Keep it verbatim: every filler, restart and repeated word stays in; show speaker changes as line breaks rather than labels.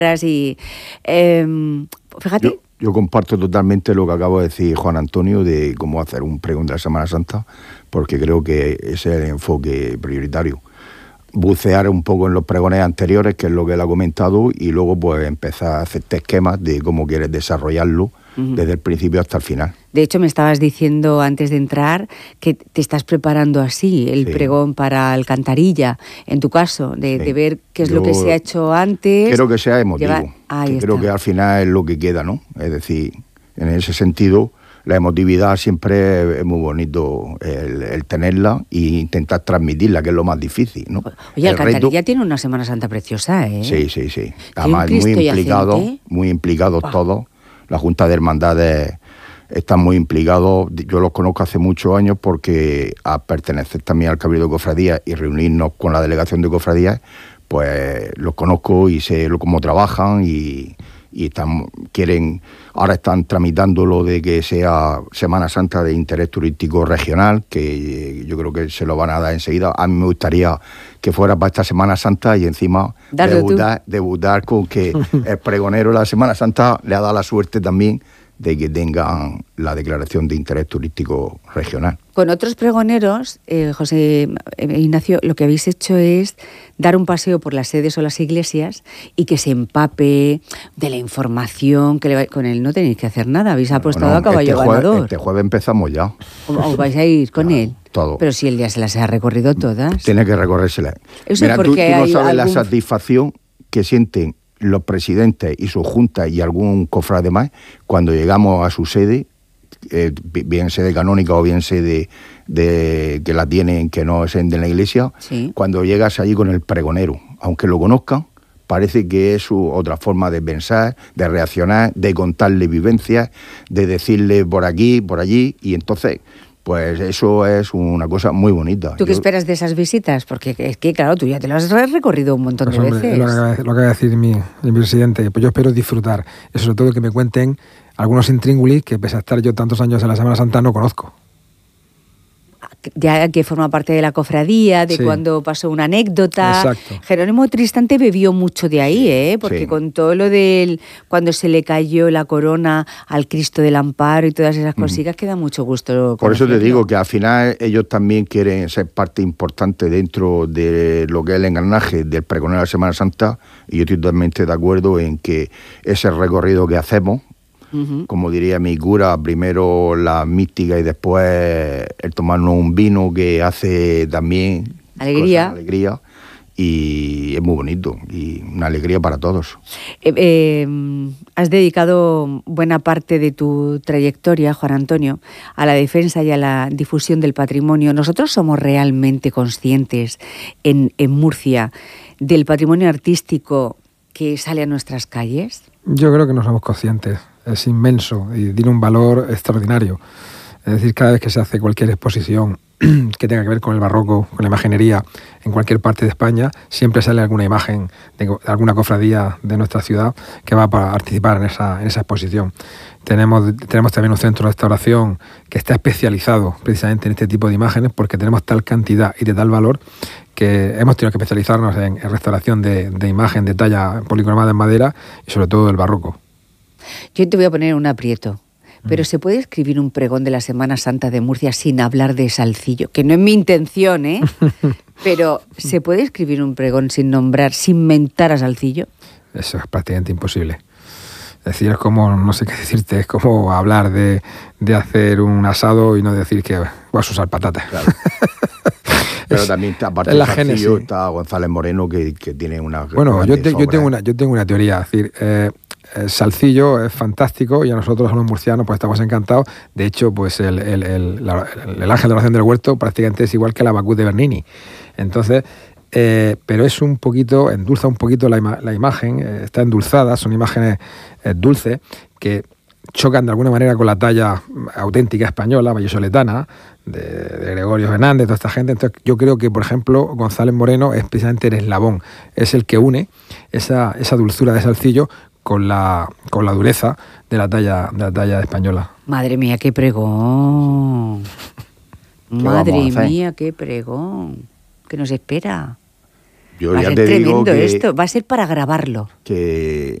y eh, fíjate.
Yo, yo comparto totalmente lo que acabo de decir Juan Antonio de cómo hacer un pregón de la Semana Santa, porque creo que ese es el enfoque prioritario. Bucear un poco en los pregones anteriores, que es lo que él ha comentado, y luego pues empezar a hacerte esquemas de cómo quieres desarrollarlo uh-huh. desde el principio hasta el final.
De hecho, me estabas diciendo antes de entrar que te estás preparando así el sí. pregón para Alcantarilla, en tu caso, de, sí. de ver qué es Yo lo que se ha hecho antes.
Quiero que sea emotivo, llevar... que creo que al final es lo que queda, ¿no? Es decir, en ese sentido, la emotividad siempre es muy bonito el, el tenerla e intentar transmitirla, que es lo más difícil, ¿no?
Oye, Alcantarilla reto... tiene una Semana Santa preciosa, ¿eh?
Sí, sí, sí. Además, muy implicados, muy implicados wow. todos. La Junta de Hermandades están muy implicados. Yo los conozco hace muchos años porque a pertenecer también al Cabildo de Cofradías y reunirnos con la delegación de cofradías, pues los conozco y sé cómo trabajan y, y están, quieren, ahora están tramitando lo de que sea Semana Santa de interés turístico regional, que yo creo que se lo van a dar enseguida. A mí me gustaría que fuera para esta Semana Santa y encima debutar, debutar con que el pregonero de la Semana Santa le ha dado la suerte también de que tengan la declaración de interés turístico regional.
Con otros pregoneros, eh, José eh, Ignacio, lo que habéis hecho es dar un paseo por las sedes o las iglesias y que se empape de la información que le va... Con él no tenéis que hacer nada, habéis apostado no, no, a caballo
este jueves,
ganador.
Este jueves empezamos ya.
¿O, o vais a ir con
claro,
él?
Todo.
Pero si él ya se las ha recorrido todas.
Tiene que recorrérselas.
Eso
Mira,
es porque
tú, tú no
hay
sabes
algún...
la satisfacción que sienten los presidentes y sus juntas y algún cofrade más cuando llegamos a su sede, eh, bien sede canónica o bien sede de, que la tienen que no es de la iglesia,
sí.
cuando llegas allí con el pregonero, aunque lo conozcan, parece que es su otra forma de pensar, de reaccionar, de contarle vivencias, de decirle por aquí, por allí, y entonces... Pues eso es una cosa muy bonita.
¿Tú qué Yo... esperas de esas visitas? Porque es que, claro, tú ya te lo has recorrido un montón
pues
de
hombre,
veces.
Lo que, lo que va a decir mi, mi presidente, pues yo espero disfrutar. Y sobre todo que me cuenten algunos intríngulis que, pese a estar yo tantos años en la Semana Santa, no conozco.
Ya que forma parte de la cofradía, de sí. cuando pasó una anécdota.
Exacto.
Jerónimo Tristante bebió mucho de ahí, ¿eh? Porque sí. con todo lo del cuando se le cayó la corona al Cristo del Amparo y todas esas cositas, mm. queda mucho gusto.
Por eso te digo que al final ellos también quieren ser parte importante dentro de lo que es el engranaje del pregonero de la Semana Santa, y yo estoy totalmente de acuerdo en que ese recorrido que hacemos, Uh-huh. como diría mi cura, primero la mística y después el tomarnos un vino que hace también
alegría,
cosas, alegría y es muy bonito y una alegría para todos.
Eh, eh, has dedicado buena parte de tu trayectoria, Juan Antonio, a la defensa y a la difusión del patrimonio. ¿Nosotros somos realmente conscientes en, en Murcia del patrimonio artístico que sale a nuestras calles?
Yo creo que no somos conscientes. Es inmenso y tiene un valor extraordinario. Es decir, cada vez que se hace cualquier exposición que tenga que ver con el barroco, con la imaginería, en cualquier parte de España, siempre sale alguna imagen de alguna cofradía de nuestra ciudad que va a participar en esa, en esa exposición. Tenemos, tenemos también un centro de restauración que está especializado precisamente en este tipo de imágenes porque tenemos tal cantidad y de tal valor que hemos tenido que especializarnos en, en restauración de, de imagen de talla policromada en madera y sobre todo del barroco.
Yo te voy a poner un aprieto, pero mm. ¿se puede escribir un pregón de la Semana Santa de Murcia sin hablar de Salcillo? Que no es mi intención, ¿eh? Pero ¿se puede escribir un pregón sin nombrar, sin mentar a Salcillo?
Eso es prácticamente imposible. Es decir, es como, no sé qué decirte, es como hablar de, de hacer un asado y no decir que vas a usar patatas. Claro.
Pero también está, aparte de Salcillo, está González Moreno, que, que tiene una...
Bueno, yo, te, yo, tengo una, yo tengo una teoría, es decir... Eh, El Salcillo es fantástico y a nosotros, los murcianos, pues estamos encantados. De hecho, pues el, el, el, la, el ángel de oración del huerto prácticamente es igual que la Bacchus de Bernini. Entonces, eh, pero es un poquito, endulza un poquito la, ima, la imagen, eh, está endulzada, son imágenes eh, dulces que chocan de alguna manera con la talla auténtica española, vallisoletana, de, de Gregorio Fernández, toda esta gente. Entonces, yo creo que, por ejemplo, González Moreno es precisamente el eslabón, es el que une esa, esa dulzura de Salcillo con la con la dureza de la talla de la talla española.
Madre mía, qué pregón. Madre mía, qué pregón. ¿Qué nos espera?
yo
va
ya
a ser
te
tremendo
digo que,
esto, va a ser para grabarlo.
Que